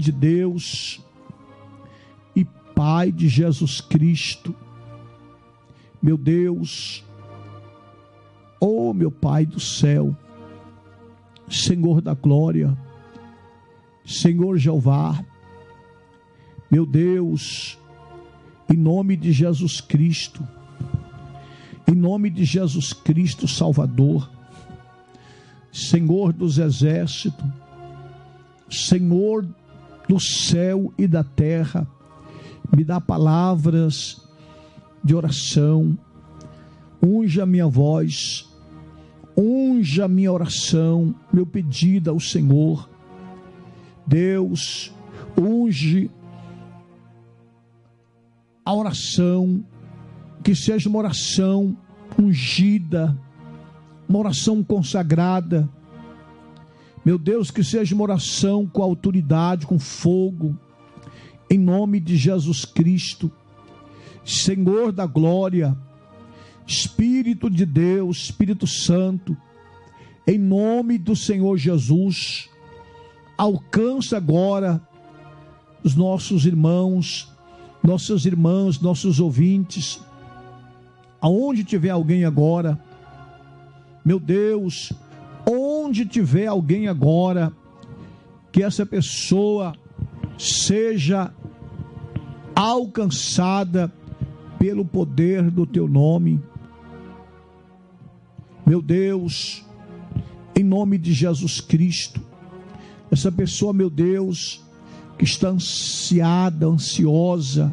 de Deus e Pai de Jesus Cristo, meu Deus, oh meu Pai do céu, Senhor da glória, Senhor Jeová, meu Deus, em nome de Jesus Cristo, em nome de Jesus Cristo Salvador, Senhor dos exércitos, Senhor do céu e da terra, me dá palavras de oração, unja a minha voz, unja a minha oração, meu pedido ao Senhor. Deus, unge a oração, que seja uma oração ungida, uma oração consagrada. Meu Deus, que seja uma oração com autoridade, com fogo, em nome de Jesus Cristo, Senhor da glória, Espírito de Deus, Espírito Santo, em nome do Senhor Jesus, alcança agora os nossos irmãos, nossas irmãs, nossos ouvintes, aonde tiver alguém agora, meu Deus, onde tiver alguém agora, que essa pessoa seja alcançada pelo poder do teu nome. Meu Deus, em nome de Jesus Cristo, essa pessoa, meu Deus, que está ansiada, ansiosa,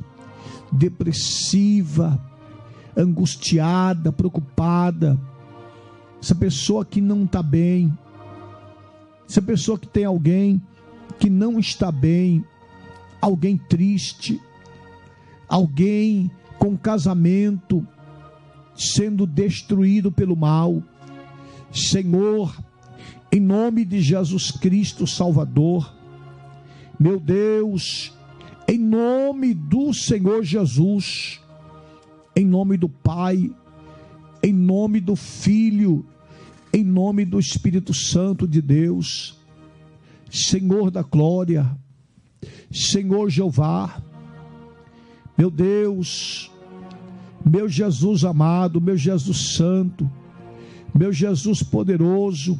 depressiva, angustiada, preocupada, essa pessoa que não está bem, essa pessoa que tem alguém que não está bem, alguém triste, alguém com casamento sendo destruído pelo mal, Senhor, em nome de Jesus Cristo Salvador, meu Deus, em nome do Senhor Jesus, em nome do Pai, em nome do Filho, em nome do Espírito Santo de Deus, Senhor da glória, Senhor Jeová, meu Deus, meu Jesus amado, meu Jesus santo, meu Jesus poderoso,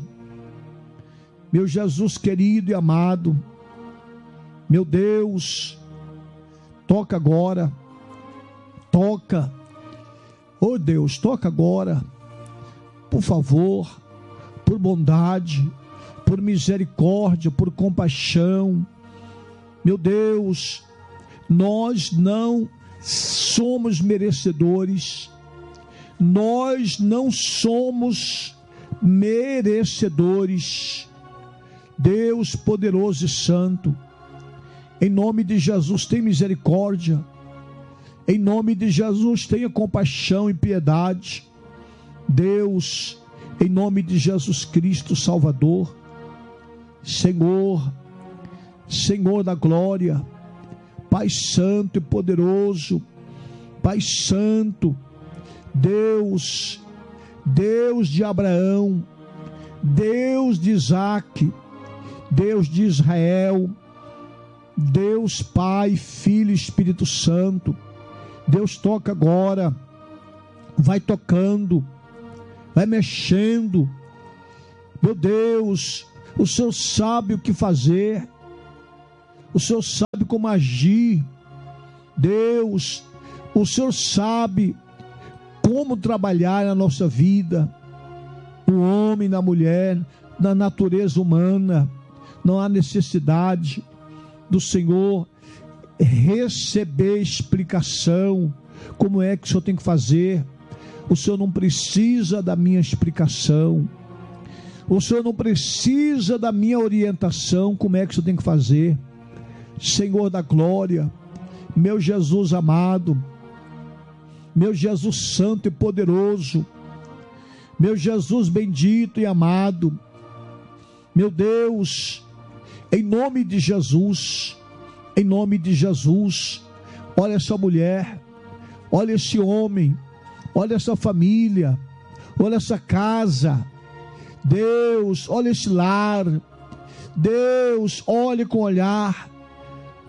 meu Jesus querido e amado, meu Deus, toca agora, toca, oh Deus, toca agora, por favor, por bondade, por misericórdia, por compaixão. Meu Deus, nós não somos merecedores, nós não somos merecedores. Deus poderoso e santo, em nome de Jesus, tem misericórdia, em nome de Jesus, tenha compaixão e piedade. Deus, em nome de Jesus Cristo Salvador, Senhor, Senhor da glória, Pai santo e poderoso, Pai santo, Deus, Deus de Abraão, Deus de Isaque, Deus de Israel, Deus Pai, Filho e Espírito Santo. Deus toca agora, vai tocando, vai mexendo. Meu Deus, o Senhor sabe o que fazer, o Senhor sabe como agir. Deus, o Senhor sabe como trabalhar na nossa vida, no homem, na mulher, na natureza humana. Não há necessidade do Senhor receber explicação, como é que o Senhor tem que fazer. O Senhor não precisa da minha explicação, o Senhor não precisa da minha orientação, como é que o Senhor tem que fazer. Senhor da glória, meu Jesus amado, meu Jesus santo e poderoso, meu Jesus bendito e amado, meu Deus, em nome de Jesus, em nome de Jesus, olha essa mulher, olha esse homem, olha essa família, olha essa casa. Deus, olha esse lar. Deus, olhe com olhar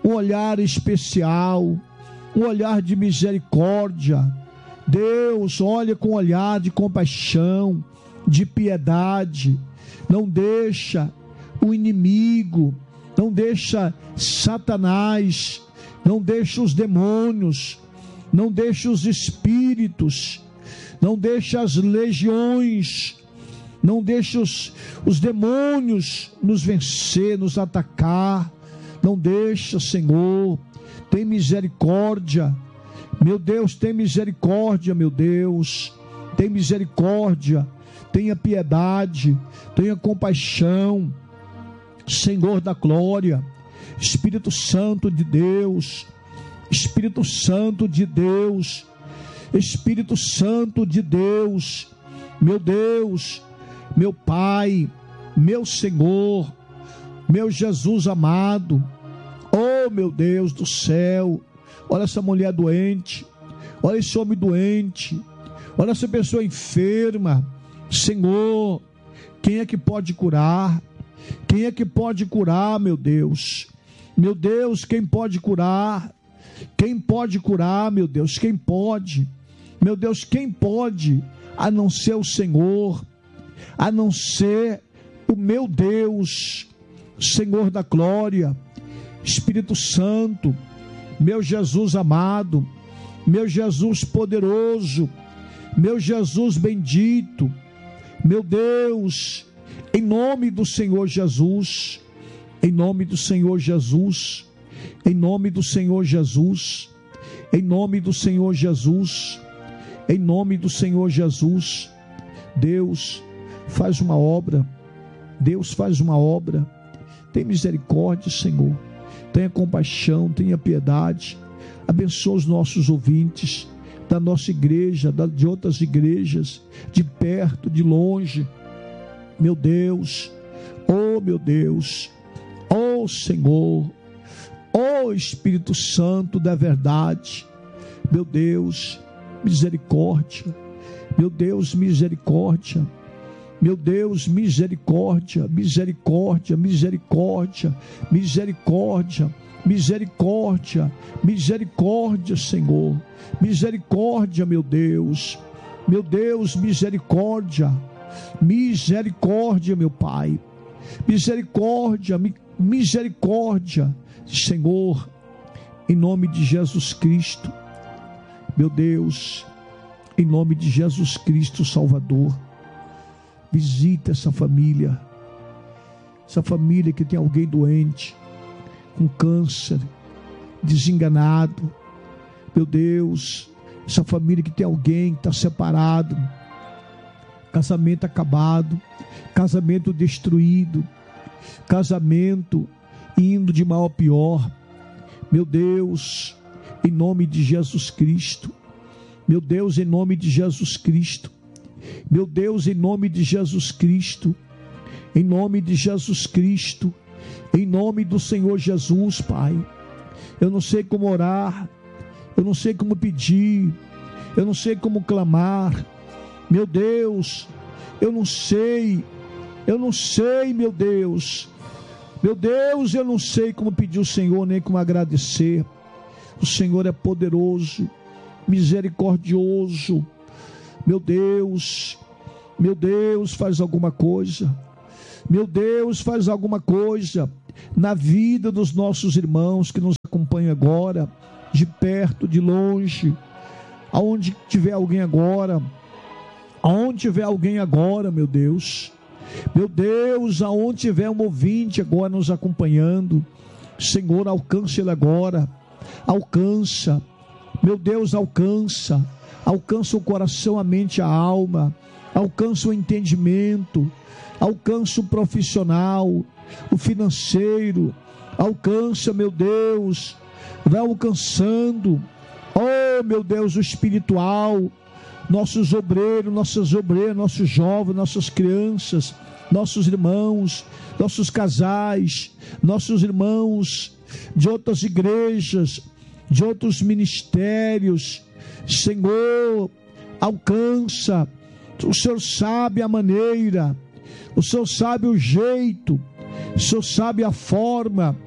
um olhar especial, um olhar de misericórdia. Deus, olha com um olhar de compaixão, de piedade. Não deixa o inimigo, não deixa Satanás, não deixa os demônios, não deixa os espíritos, não deixa as legiões, não deixa os demônios nos vencer, nos atacar. Não deixa, Senhor. Tem misericórdia, meu Deus, tem misericórdia, meu Deus, tem misericórdia, tenha piedade, tenha compaixão, Senhor da glória, Espírito Santo de Deus, Espírito Santo de Deus, Espírito Santo de Deus, meu Deus, meu Pai, meu Senhor, meu Jesus amado. Oh, meu Deus do céu, olha essa mulher doente, olha esse homem doente, olha essa pessoa enferma. Senhor, quem é que pode curar? Quem é que pode curar, meu Deus? Meu Deus, quem pode curar? Quem pode curar, meu Deus? Quem pode? Meu Deus, quem pode? A não ser o Senhor, a não ser o meu Deus, Senhor da glória, Espírito Santo, meu Jesus amado, meu Jesus poderoso, meu Jesus bendito, meu Deus, em nome do Senhor Jesus, em nome do Senhor Jesus, em nome do Senhor Jesus, em nome do Senhor Jesus, em nome do Senhor Jesus. Deus faz uma obra, Deus faz uma obra. Tem misericórdia, Senhor, tenha compaixão, tenha piedade. Abençoa os nossos ouvintes da nossa igreja, de outras igrejas, de perto, de longe. Meu Deus, oh meu Deus, oh Senhor, oh Espírito Santo da verdade, meu Deus, misericórdia, meu Deus, misericórdia, meu Deus, misericórdia, misericórdia, misericórdia, misericórdia, misericórdia, misericórdia, Senhor, misericórdia, meu Deus, misericórdia, misericórdia, meu Pai, misericórdia, misericórdia, Senhor, em nome de Jesus Cristo, meu Deus, em nome de Jesus Cristo Salvador. Visita essa família que tem alguém doente, com câncer, desenganado. Meu Deus, essa família que tem alguém que está separado, casamento acabado, casamento destruído, casamento indo de mal a pior. Meu Deus, em nome de Jesus Cristo, meu Deus, em nome de Jesus Cristo, meu Deus, em nome de Jesus Cristo, em nome de Jesus Cristo, em nome do Senhor Jesus, Pai. Eu não sei como orar, eu não sei como pedir, eu não sei como clamar, meu Deus, eu não sei, meu Deus, eu não sei como pedir ao Senhor, nem como agradecer. O Senhor é poderoso, misericordioso. Meu Deus, faz alguma coisa. Meu Deus, faz alguma coisa na vida dos nossos irmãos que nos acompanham agora, de perto, de longe, aonde tiver alguém agora, meu Deus, aonde tiver um ouvinte agora nos acompanhando, Senhor, alcance ele agora, alcança, meu Deus, alcança o coração, a mente, a alma, alcança o entendimento, alcança o profissional, o financeiro, alcança, meu Deus, vai alcançando, oh meu Deus, o espiritual, nossos obreiros, nossos jovens, nossas crianças, nossos irmãos, nossos casais, nossos irmãos de outras igrejas, de outros ministérios. Senhor, alcança. O Senhor sabe a maneira, o Senhor sabe o jeito, o Senhor sabe a forma,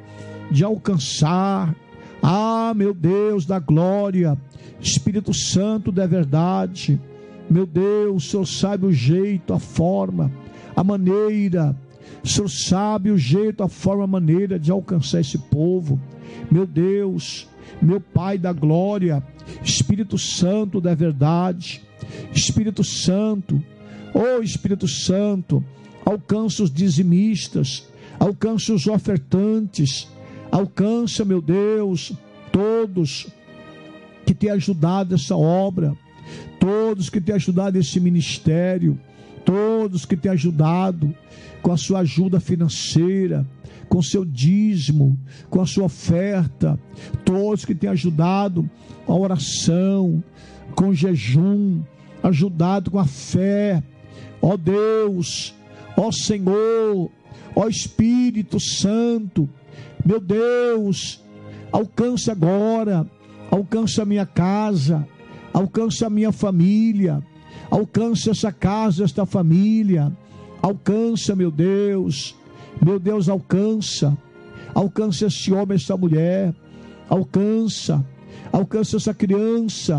de alcançar. Ah, meu Deus da glória, Espírito Santo da verdade, meu Deus, o Senhor sabe o jeito, a forma, a maneira, o Senhor sabe o jeito, a forma, a maneira de alcançar esse povo. Meu Deus, meu Pai da glória, Espírito Santo da verdade, Espírito Santo, oh Espírito Santo, alcança os dizimistas, alcança os ofertantes, alcança, meu Deus, todos que têm ajudado essa obra, todos que têm ajudado esse ministério, todos que têm ajudado com a sua ajuda financeira, com seu dízimo, com a sua oferta, todos que têm ajudado a oração, com jejum, ajudado com a fé, ó Deus, ó Senhor, ó Espírito Santo, meu Deus, alcança agora, alcança a minha casa, alcança a minha família, alcança essa casa, esta família, alcança, meu Deus, alcança esse homem, essa mulher, alcança essa criança,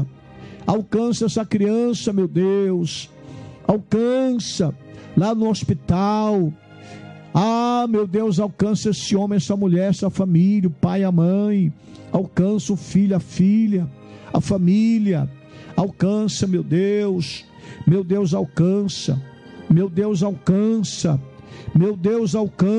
meu Deus, alcança lá no hospital. Ah, meu Deus, alcança esse homem, essa mulher, essa família, o pai, a mãe, alcança o filho, a filha, a família, alcança, meu Deus, alcança, meu Deus, alcança, meu Deus,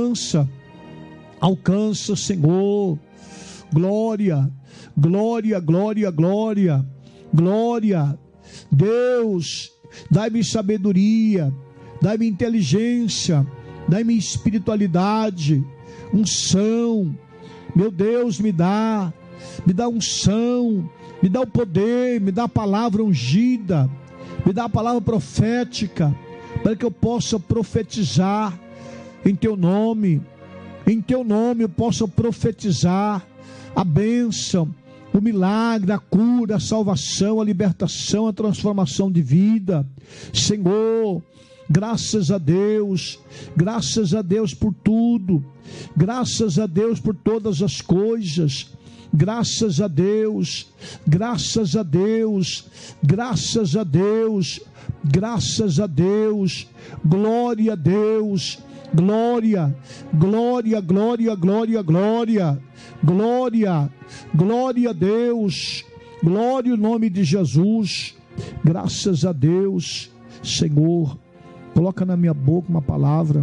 alcança, Senhor, glória, glória, glória, glória, glória, Deus, dai-me sabedoria, dai-me inteligência, dai-me espiritualidade, unção, meu Deus, me dá unção, me dá o poder, me dá a palavra ungida, me dá a palavra profética, para que eu possa profetizar em Teu nome eu possa profetizar a bênção, o milagre, a cura, a salvação, a libertação, a transformação de vida. Senhor, graças a Deus por tudo, graças a Deus por todas as coisas, graças a Deus, graças a Deus, graças a Deus, graças a Deus, glória a Deus, glória, glória, glória, glória, glória, glória, glória a Deus, glória ao nome de Jesus, graças a Deus. Senhor, coloca na minha boca uma palavra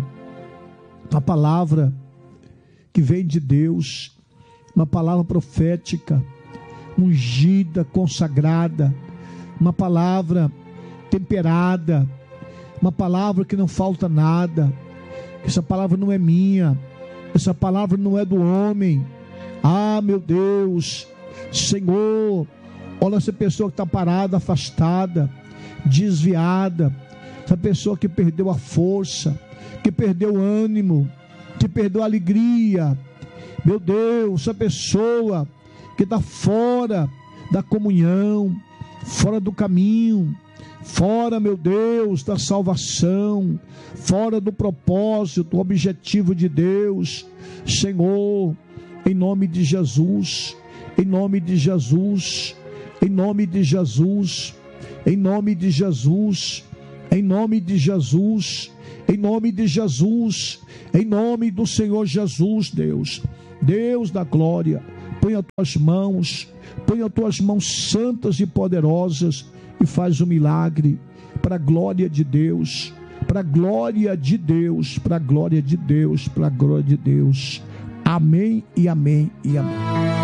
que vem de Deus, uma palavra profética, ungida, consagrada, uma palavra temperada, uma palavra que não falta nada. Essa palavra não é minha, essa palavra não é do homem. Ah, meu Deus, Senhor, olha essa pessoa que está parada, afastada, desviada, essa pessoa que perdeu a força, que perdeu o ânimo, que perdeu a alegria. Meu Deus, essa pessoa que está fora da comunhão, fora do caminho, fora, meu Deus, da salvação, fora do propósito, do objetivo de Deus. Senhor, em nome de Jesus, em nome de Jesus, em nome de Jesus, em nome de Jesus, em nome de Jesus, em nome de Jesus, em nome do Senhor Jesus, Deus, Deus da glória, põe as tuas mãos santas e poderosas e faz o milagre para a glória de Deus, para a glória de Deus, para a glória de Deus, para a glória de Deus. Amém e amém e amém.